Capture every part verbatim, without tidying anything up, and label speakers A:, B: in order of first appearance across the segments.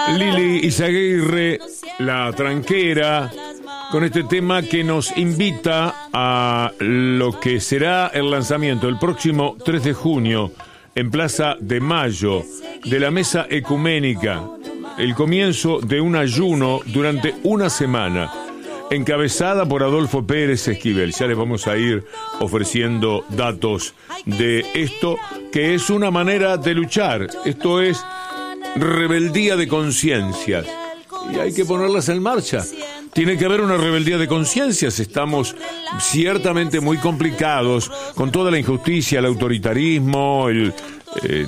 A: Lili Izaguirre, la tranquera, con este tema que nos invita a lo que será el lanzamiento el próximo tres de junio en Plaza de Mayo de la Mesa Ecuménica, el comienzo de un ayuno durante una semana, encabezada por Adolfo Pérez Esquivel. Ya les vamos a ir ofreciendo datos de esto, que es una manera de luchar. Esto es rebeldía de conciencias y hay que ponerlas en marcha. Tiene que haber una rebeldía de conciencias. Estamos ciertamente muy complicados con toda la injusticia, el autoritarismo, el eh,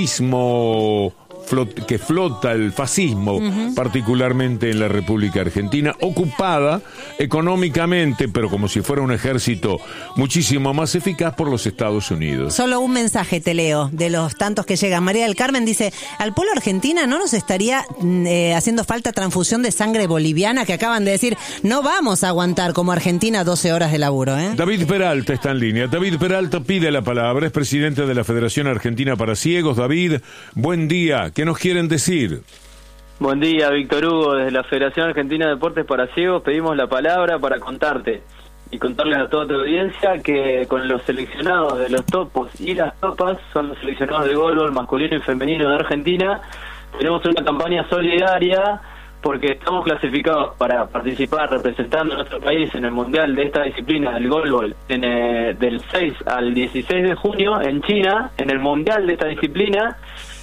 A: nazismo flot- que flota, el fascismo, uh-huh. particularmente en la República Argentina, ocupada económicamente, pero como si fuera un ejército muchísimo más eficaz por los Estados Unidos.
B: Solo un mensaje te leo de los tantos que llegan. María del Carmen dice: al pueblo argentina no nos estaría eh, haciendo falta transfusión de sangre boliviana, que acaban de decir no vamos a aguantar como Argentina doce horas de laburo, ¿eh?
A: David Peralta está en línea. David Peralta pide la palabra, es presidente de la Federación Argentina para Ciegos. David, buen día. ¿Qué nos quieren decir?
C: Buen día, Víctor Hugo. Desde la Federación Argentina de Deportes para Ciegos pedimos la palabra para contarte y contarles a toda tu audiencia que con los seleccionados de los topos y las topas, son los seleccionados de voleibol masculino y femenino de Argentina, tenemos una campaña solidaria porque estamos clasificados para participar representando a nuestro país en el Mundial de esta disciplina del voleibol en, eh, del seis al dieciséis de junio en China, en el Mundial de esta disciplina.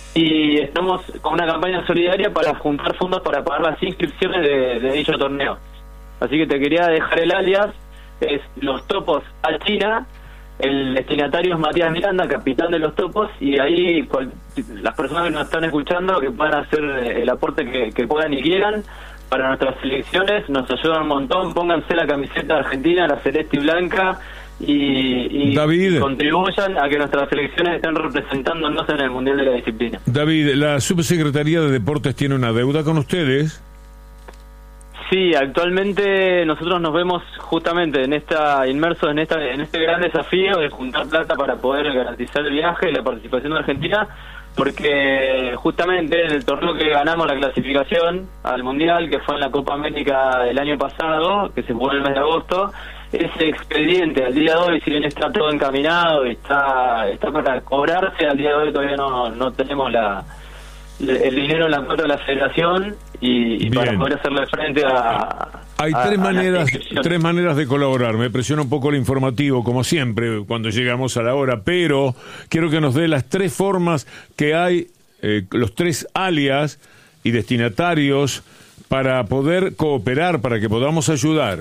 C: Y estamos con una campaña solidaria para juntar fondos para pagar las inscripciones de, de dicho torneo. Así que te quería dejar el alias, es Los Topos a China, el destinatario es Matías Miranda, capitán de Los Topos, y ahí cual, las personas que nos están escuchando, que puedan hacer el aporte que, que puedan y quieran para nuestras selecciones, nos ayudan un montón. Pónganse la camiseta argentina, la celeste y blanca, y, y
A: David,
C: contribuyan a que nuestras selecciones estén representándonos en el Mundial de la disciplina.
A: David, ¿la Subsecretaría de Deportes tiene una deuda con ustedes?
C: Sí, actualmente nosotros nos vemos justamente en esta inmersos en esta en este gran desafío de juntar plata para poder garantizar el viaje y la participación de Argentina, porque justamente en el torneo que ganamos la clasificación al Mundial, que fue en la Copa América del año pasado, que se jugó en el mes de agosto, ese expediente al día de hoy, si bien está todo encaminado y está está para cobrarse, al día de hoy todavía no no tenemos la el dinero en la cuenta de la Federación y, y para poder hacerle frente a...
A: Hay
C: a,
A: tres
C: a
A: maneras tres maneras de colaborar. Me presiona un poco el informativo, como siempre, cuando llegamos a la hora, pero quiero que nos dé las tres formas que hay, eh, los tres alias y destinatarios para poder cooperar, para que podamos ayudar.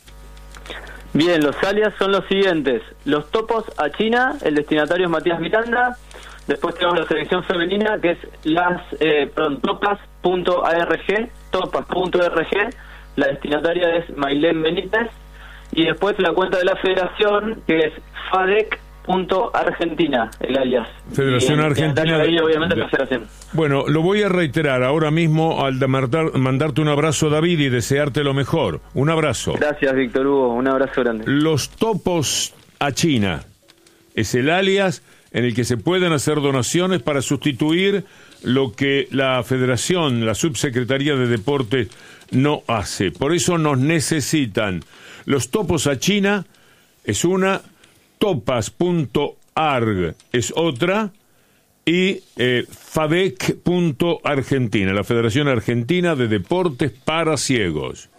C: Bien, los alias son los siguientes: Los Topos a China, el destinatario es Matías Miranda. Después tenemos la selección femenina, que es las eh, perdón, topas punto org, topas punto org, la destinataria es Mailén Benítez, y después la cuenta de la federación, que es fadec punto argentina, el alias.
A: Federación Argentina.
C: Ahí, obviamente, la federación.
A: Bueno, lo voy a reiterar ahora mismo al de mandar, mandarte un abrazo, David, y desearte lo mejor. Un abrazo.
C: Gracias, Víctor Hugo, un abrazo grande.
A: Los Topos a China es el alias en el que se pueden hacer donaciones para sustituir lo que la Federación, la Subsecretaría de Deportes, no hace. Por eso nos necesitan. Los Topos a China es una, topas punto org es otra, y eh, fadec punto argentina, la Federación Argentina de Deportes para Ciegos.